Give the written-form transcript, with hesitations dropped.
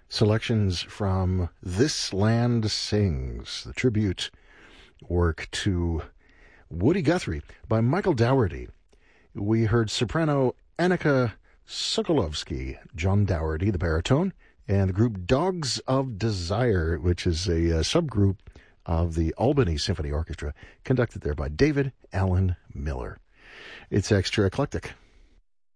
selections from This Land Sings, the tribute work to Woody Guthrie by Michael Dougherty. We heard soprano Annika Sokolovsky, John Dougherty, the baritone, and the group Dogs of Desire, which is a subgroup of the Albany Symphony Orchestra, conducted there by David Allen Miller. It's extra eclectic.